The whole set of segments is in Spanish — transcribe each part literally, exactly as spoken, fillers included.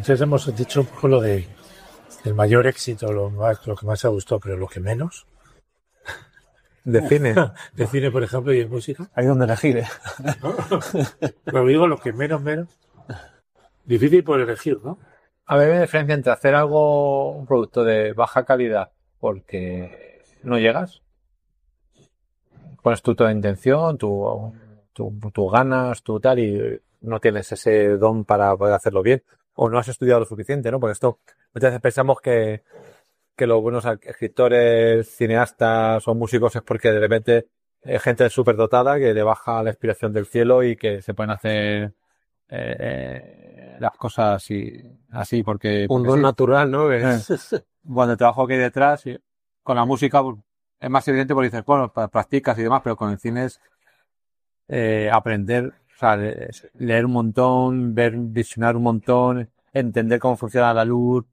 Antes hemos dicho un poco lo de el mayor éxito, lo, más, lo que más te gustó, pero lo que menos. De cine. De cine, por ejemplo, y de música. Ahí donde elegir, ¿eh? Pero digo lo que menos, menos. Difícil por elegir, ¿no? A ver, hay una diferencia entre hacer algo, un producto de baja calidad porque no llegas. Pones tú toda intención, tu, tu, tu ganas, tu tal, y no tienes ese don para poder hacerlo bien. O no has estudiado lo suficiente, ¿no? Porque esto, muchas veces pensamos que, que los buenos escritores, cineastas o músicos es porque de repente hay gente súper dotada que le baja la inspiración del cielo y que se pueden hacer eh, eh, las cosas así, así porque... Un porque don sí. natural, ¿no? Que Eh. Cuando el trabajo que hay detrás, y con la música pues, es más evidente porque dices, bueno, practicas y demás, pero con el cine es eh, aprender, o sea, leer un montón, ver, visionar un montón, entender cómo funciona la luz,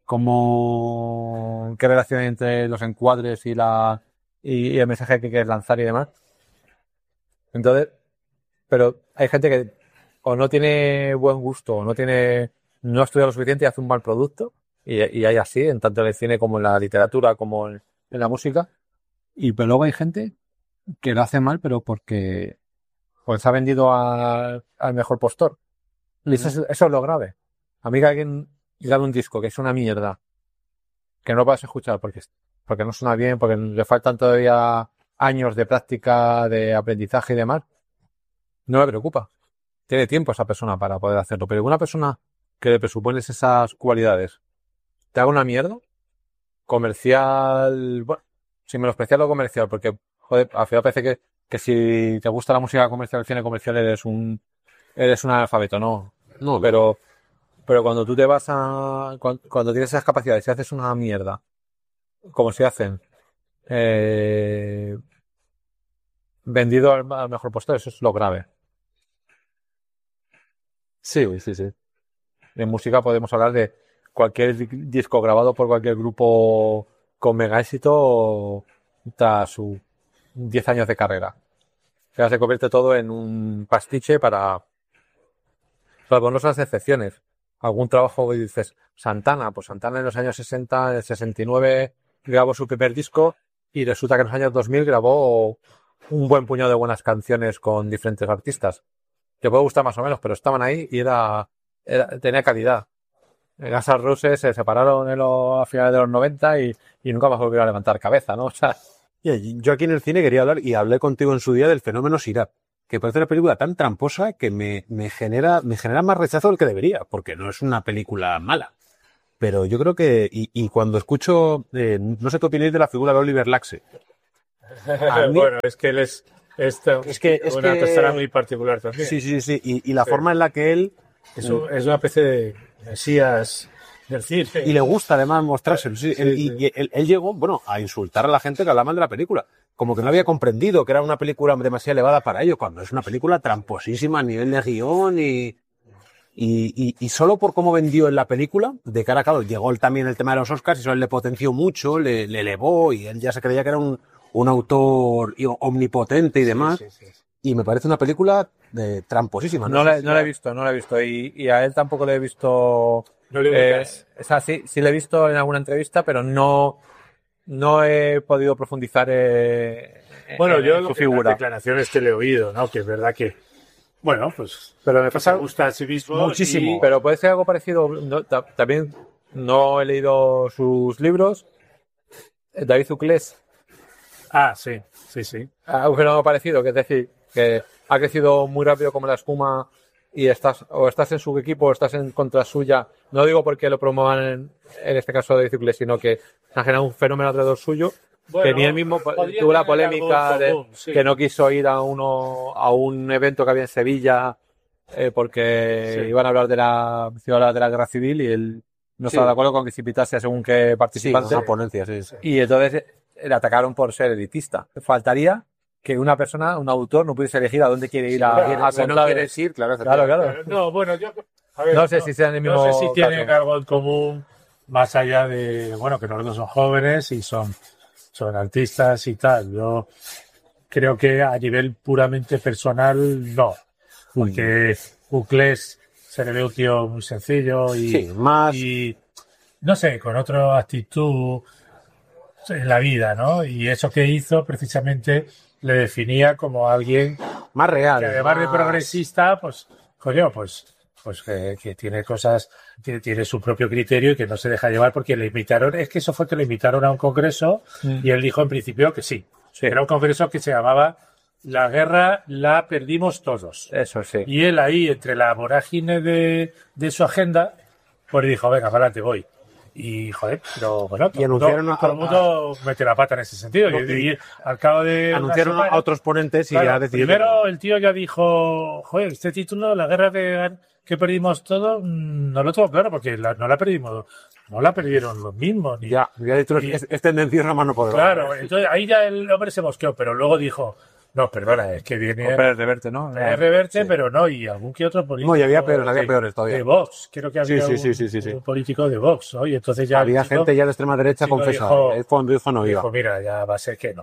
cómo, qué relación hay entre los encuadres y la y, y el mensaje que quieres lanzar y demás. Entonces, pero hay gente que o no tiene buen gusto, o no tiene, no ha estudiado lo suficiente y hace un mal producto, y, y hay así, en tanto en el cine como en la literatura, como en, en la música. Y pero luego hay gente que lo hace mal, pero porque pues se ha vendido a, al mejor postor. Y eso, es, eso es lo grave. A mí que alguien grabe un disco que es una mierda, que no lo puedas escuchar porque, porque no suena bien, porque le faltan todavía años de práctica, de aprendizaje y demás, no me preocupa. Tiene tiempo esa persona para poder hacerlo. Pero una persona que le presupones esas cualidades, te haga una mierda, comercial, bueno, sin menospreciar lo comercial, porque, joder, al final parece que, que si te gusta la música comercial, el cine comercial, eres un, eres un analfabeto, no. No, pero, pero cuando tú te vas a, cuando, cuando tienes esas capacidades y haces una mierda, como se hacen, eh, vendido al, al mejor postor, eso es lo grave. Sí, sí, sí. En música podemos hablar de cualquier disco grabado por cualquier grupo con mega éxito tras sus diez años de carrera. O sea, se convierte todo en un pastiche para, salvo no las excepciones. Algún trabajo que dices, Santana, pues Santana en los años sesenta, en el sesenta y nueve grabó su primer disco y resulta que en los años dos mil grabó un buen puñado de buenas canciones con diferentes artistas. Te puede gustar más o menos, pero estaban ahí y era, era tenía calidad. Guns N' Roses se separaron en los, a finales de los noventa y, y nunca más volvieron a levantar cabeza, ¿no? O sea, yo aquí en el cine quería hablar, y hablé contigo en su día, del fenómeno Sirap, que parece una película tan tramposa que me, me genera, me genera más rechazo del que debería, porque no es una película mala. Pero yo creo que, y, y cuando escucho, eh, no sé qué opináis de la figura de Oliver Laxe. Mí, bueno, es que él es, es, es, que, es una que, persona muy particular también. Sí, sí, sí, y, y la sí. forma en la que él... Es, un, es una especie de mesías del cine. Y le gusta además mostrárselo. Sí, sí, él, sí. Y, y él, él llegó, bueno, a insultar a la gente que hablaba mal de la película. Como que no había comprendido que era una película demasiado elevada para ello, cuando es una película tramposísima a nivel de guión y... Y, y, y solo por cómo vendió en la película, de cara a claro, llegó también el tema de los Oscars y eso él le potenció mucho, le, le elevó y él ya se creía que era un, un autor omnipotente y demás. Sí, sí, sí. Y me parece una película de tramposísima. No, no, le, no la he visto, no la he visto. Y, y a él tampoco le he visto... No le eh, o sea, sí, sí le he visto en alguna entrevista, pero no, no he podido profundizar eh, bueno, en, yo en su figura. Las declaraciones que le he oído, ¿no? Que es verdad que bueno, pues, pero me pasa, me gusta a sí mismo muchísimo. Y... Pero puede ser algo parecido. No, ta, también no he leído sus libros. David Zuclés. Ah, sí, sí, sí. Ah, un fenómeno parecido, que es decir, que ha crecido muy rápido como la espuma y estás o estás en su equipo o estás en contra suya. No digo porque lo promuevan en, en este caso de David Zuclés, sino que se ha generado un fenómeno alrededor suyo. Bueno, que ni él mismo tuvo la polémica de común, sí. que no quiso ir a uno a un evento que había en Sevilla eh, porque sí. iban a hablar de la iban a hablar de la guerra civil y él no sí. estaba de acuerdo con que se invitase a según qué participante. Sí, una ponencia, sí, sí. Y entonces le atacaron por ser elitista. Faltaría que una persona, un autor, no pudiese elegir a dónde quiere ir sí, a, claro, a contar. No quieres ir, claro, claro, claro. No, bueno, yo a ver, no sé no, si sean el mismo no sé si tienen caso. algo en común más allá de bueno que los dos son jóvenes y son son artistas y tal. Yo creo que a nivel puramente personal, no. Porque Zuclés se le ve un tío muy sencillo y, Sí, más... y no sé, con otra actitud en la vida, ¿no? Y eso que hizo precisamente le definía como alguien más real. que además más... de progresista, pues, coño, pues, pues que, que tiene cosas, que tiene su propio criterio y que no se deja llevar porque le invitaron, es que eso fue que le invitaron a un congreso mm. y él dijo en principio que sí. sí. Era un congreso que se llamaba La guerra la perdimos todos. Eso sí. Y él ahí, entre la vorágine de, de su agenda, pues dijo, venga, para adelante, voy. Y, joder, pero bueno, todo, y anunciaron todo, todo el mundo mete la pata en ese sentido. No, y, y al cabo de. Anunciaron semana, a otros ponentes y claro, ya decidieron. Primero el tío ya dijo, joder, este título, la guerra de, que perdimos todo, no lo tengo claro, porque la, no la perdimos, no la perdieron los mismos. Ni, ya, ya dicho, y, es, es tendencioso a mano poderosa. Claro, entonces ahí ya el hombre se mosqueó, pero luego dijo. No, perdona, es que viene... Pérez Reverte, ¿no? Pérez Reverte, sí. Pero no, y algún que otro político... No, y había peores, había peores todavía. De Vox, creo que había sí, sí, un, sí, sí, sí. un político de Vox, ¿no? Y entonces ya... Había chico, gente ya de extrema derecha confesada. Es cuando dijo no iba. Dijo, mira, ya va a ser que no.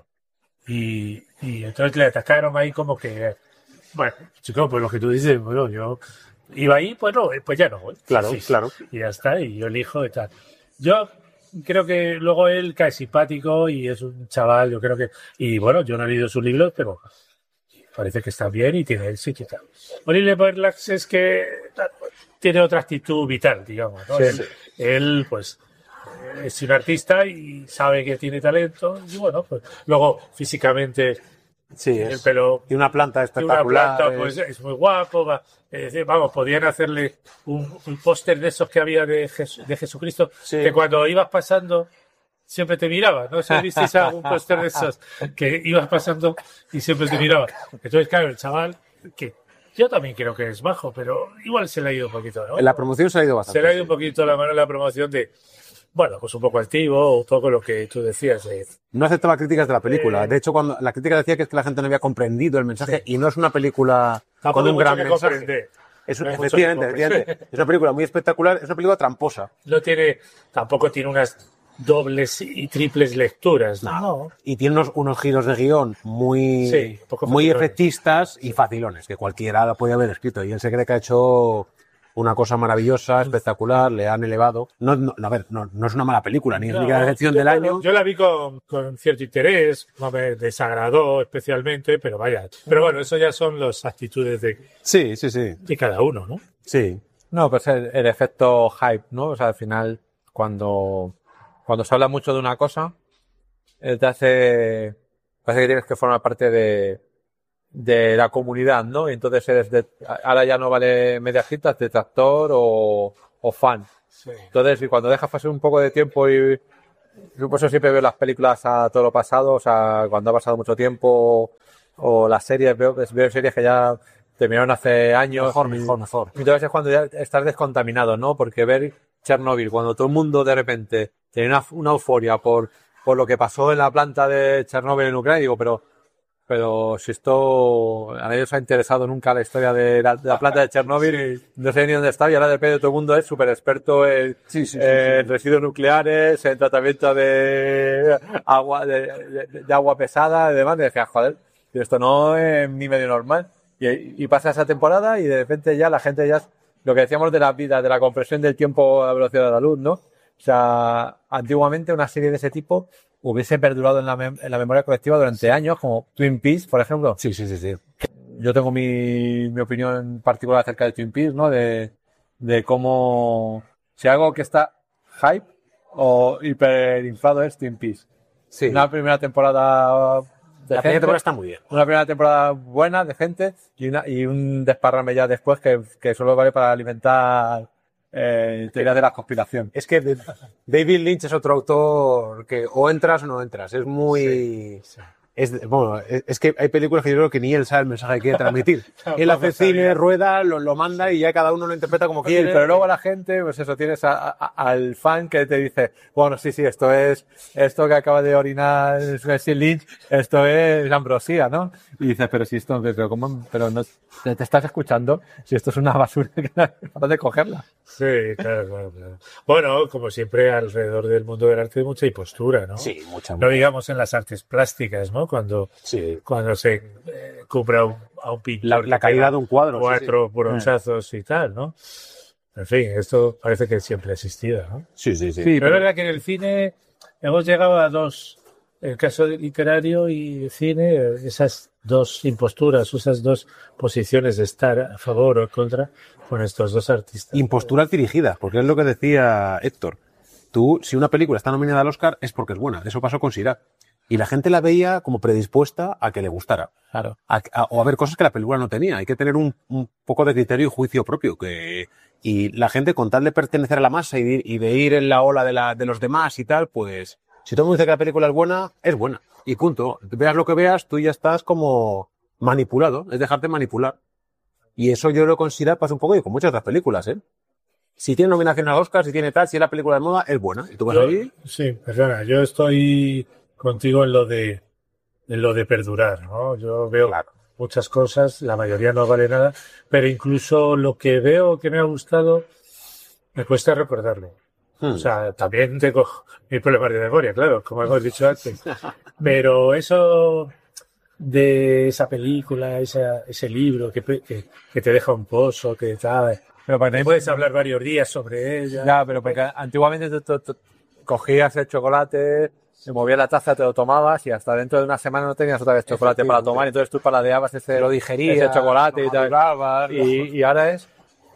Y, y entonces le atacaron ahí como que... Bueno, chico, pues lo que tú dices, bueno, yo iba ahí, pues no, pues ya no voy. Claro, sí, claro. Y ya está, y yo elijo y tal. Yo... Creo que luego él cae simpático y es un chaval, yo creo que... Y bueno, yo no he leído sus libros, pero parece que está bien y tiene éxito y tal. Oliver Berlax es que tiene otra actitud vital, digamos, ¿no? Sí, él, sí. él, pues, es un artista y sabe que tiene talento y bueno, pues luego físicamente... Sí, el es, pelo y una planta espectacular. Una planta, pues, es muy guapo. Va, es decir, vamos, podían hacerle un, un póster de esos que había de, Jes, de Jesucristo, sí. Que cuando ibas pasando siempre te miraba, ¿no? Si visteis algún póster de esos que ibas pasando y siempre te miraba. Entonces, claro, el chaval, que yo también creo que es bajo, pero igual se le ha ido un poquito, ¿no? En la promoción se le ha ido bastante. Se le ha ido un poquito la mano en la promoción de... Bueno, pues un poco activo, un poco lo que tú decías. Eh. No aceptaba críticas de la película. Eh, de hecho, cuando la crítica decía que es que la gente no había comprendido el mensaje, sí. Y no es una película Tampoco con un gran mensaje. Comprender. Es, no efectivamente, efectivamente, es una película muy espectacular, es una película tramposa. No tiene, tampoco tiene unas dobles y triples lecturas, ¿no? no. Y tiene unos, unos giros de guión muy, sí, muy efectistas y facilones, que cualquiera la podía haber escrito. Y él se cree que ha hecho una cosa maravillosa, espectacular, le han elevado. No, no, a ver, no, no es una mala película, ni es no, la decepción del año. Yo la vi con, con cierto interés, no me desagradó especialmente, pero vaya. Pero bueno, eso ya son las actitudes de, sí, sí, sí. de cada uno, ¿no? Sí. No, pues el, el efecto hype, ¿no? O sea, al final, cuando, cuando se habla mucho de una cosa, te hace, parece que tienes que formar parte de, de la comunidad, ¿no? Y entonces eres de, ahora ya no vale mediajitas, detractor o, o fan. Sí. Entonces, y cuando dejas pasar un poco de tiempo y, yo por eso siempre veo las películas a todo lo pasado, o sea, cuando ha pasado mucho tiempo, o las series, veo, veo series que ya terminaron hace años. Mejor, mejor, mejor. Entonces es cuando ya estás descontaminado, ¿no? Porque ver Chernobyl, cuando todo el mundo de repente tiene una, una euforia por, por lo que pasó en la planta de Chernobyl en Ucrania, digo, pero Pero si esto a nadie os ha interesado nunca la historia de la, de la planta de Chernobyl, sí. No sé ni dónde está, y ahora de repente todo el mundo es súper experto en, sí, sí, sí, en sí. residuos nucleares, en tratamiento de agua de, de, de agua pesada y demás. Y decía, joder, esto no es ni medio normal. Y, y pasa esa temporada y de repente ya la gente ya es lo que decíamos de la vida, de la compresión del tiempo a la velocidad de la luz, ¿no? O sea, antiguamente una serie de ese tipo hubiese perdurado en la, mem- en la memoria colectiva durante sí. años, como Twin Peaks, por ejemplo. Sí, sí, sí, sí. Yo tengo mi, mi opinión particular acerca de Twin Peaks, ¿no? De, de cómo, si algo que está hype o hiperinflado es Twin Peaks. Sí. Una primera temporada de la gente, primera temporada está muy bien. Una primera temporada buena de gente y, una, y un desparrame ya después que, que solo vale para alimentar Eh, teorías de la conspiración. Es que de, David Lynch es otro autor que o entras o no entras. Es muy... Sí, sí. Es, bueno, es, es que hay películas que yo creo que ni él sabe el mensaje que quiere transmitir. Él hace cine, rueda, lo, lo manda y ya cada uno lo interpreta como quiere. Sí, pero luego la gente, pues eso, tienes a, a, al fan que te dice, bueno, sí, sí, esto es, esto que acaba de orinar Steve Lynch, esto es ambrosía, ¿no? Y dices, pero si esto, pero ¿cómo? Pero no, te estás escuchando, si esto es una basura que no es capaz de cogerla. Sí, claro, claro, claro. Bueno, como siempre, alrededor del mundo del arte hay mucha impostura, ¿no? Sí, mucha. No digamos en las artes plásticas, ¿no? ¿no? Cuando, Sí. cuando se eh, cumple a un, a un pintor. La, la caída de un cuadro. Cuatro sí, sí. bronchazos y tal, ¿no? En fin, esto parece que siempre ha existido, ¿no? Sí, sí, sí. Sí, Pero es verdad que en el cine hemos llegado a dos, en el caso de literario y cine, esas dos imposturas, esas dos posiciones de estar a favor o en contra con estos dos artistas. Imposturas dirigidas, porque es lo que decía Héctor. Tú, si una película está nominada al Oscar, es porque es buena. Eso pasó con Sirá. Y la gente la veía como predispuesta a que le gustara. Claro. A, a, o a ver cosas que la película no tenía. Hay que tener un, un poco de criterio y juicio propio. Que, y la gente, con tal de pertenecer a la masa y de, y de ir en la ola de, la, de los demás y tal, pues, si todo el mundo dice que la película es buena, es buena. Y punto. Veas lo que veas, tú ya estás como manipulado. Es dejarte manipular. Y eso yo lo considero, pasa un poco y con muchas otras películas, ¿eh? Si tiene nominación al Oscar, si tiene tal, si es la película de moda, es buena. Y tú vas Yo- ahí. Sí, perdona, yo estoy contigo en lo de en lo de perdurar, ¿no? Yo veo Claro. muchas cosas, la mayoría no vale nada, pero incluso lo que veo que me ha gustado me cuesta recordarlo. Hmm. O sea, también tengo mis problemas de memoria, claro, como hemos dicho antes. Pero eso de esa película, esa, ese libro que, pe- que, que te deja un pozo, que tal, Pero para que puedes hablar varios días sobre ella. Ya, pero porque antiguamente tú, tú- tú cogías el chocolate, te movías la taza, te lo tomabas y hasta dentro de una semana no tenías otra vez chocolate para tomar, entonces tú paladeabas ese, Lo digerías, ese chocolate lo y tal. madurabas, lo- Y, y ahora es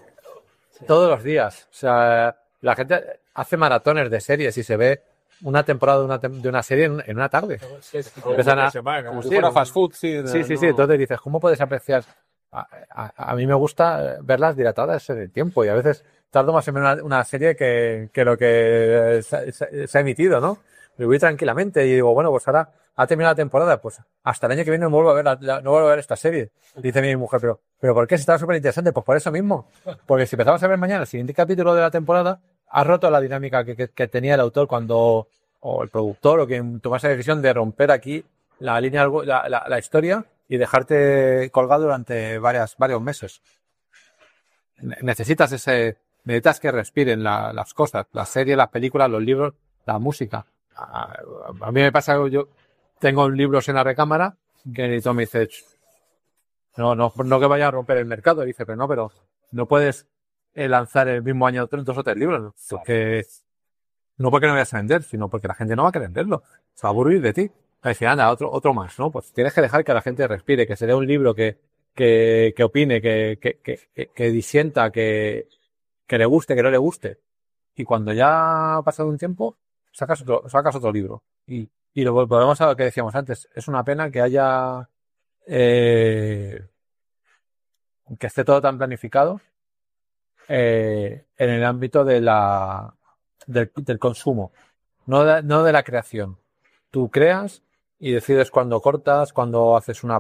todos los días. O sea, la gente hace maratones de series y se ve una temporada de una, tem- de una serie en, en una tarde. Empiezan a- Como si Sí, fuera no. fast food, sí. Sí, sí, no- sí. Entonces dices, ¿cómo puedes apreciar? A, a- a mí me gusta verlas dilatadas en el tiempo y a veces tardo más en ver una, una serie que, que lo que se, se- se ha emitido, ¿no? Me voy tranquilamente y digo, bueno, pues ahora ha terminado la temporada, pues hasta el año que viene no vuelvo a ver, la- la- no vuelvo a ver esta serie. Dice mi mujer, pero, pero ¿por qué? Si estaba súper interesante, pues por eso mismo. Porque si empezamos a ver mañana el siguiente capítulo de la temporada, ha roto la dinámica que, que- que tenía el autor cuando, o el productor, o quien tomase la decisión de romper aquí la línea, la, la, la historia y dejarte colgado durante varias, varios meses. Ne- Necesitas ese, necesitas que respiren la- las cosas, las series, las películas, los libros, la música. A, a mí me pasa que yo tengo libros en la recámara que Nito me dice, "Ch, no, no, no que vaya a romper el mercado", dice, pero no, pero no puedes eh, lanzar el mismo año tres- dos o tres libros, ¿no? Porque no porque no vayas a vender, sino porque la gente no va a querer venderlo. Se va a aburrir de ti. Va a decir, anda, otro, otro más, ¿no? Pues tienes que dejar que la gente respire, que se dé un libro que, que, que opine, que, que, que, que, que disienta, que, que le guste, que no le guste. Y cuando ya ha pasado un tiempo, sacas otro, sacas otro libro. Y, y lo volvemos a lo que decíamos antes. Es una pena que haya, eh, que esté todo tan planificado, eh, en el ámbito de la, del, del consumo, no de, no de la creación. Tú creas y decides cuándo cortas, cuándo haces una